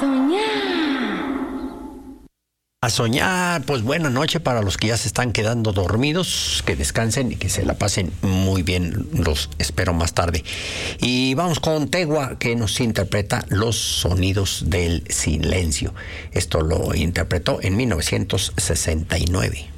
A soñar, pues buena noche para los que ya se están quedando dormidos, que descansen y que se la pasen muy bien, los espero más tarde. Y vamos con Tegua, que nos interpreta Los Sonidos del Silencio. Esto lo interpretó en 1969.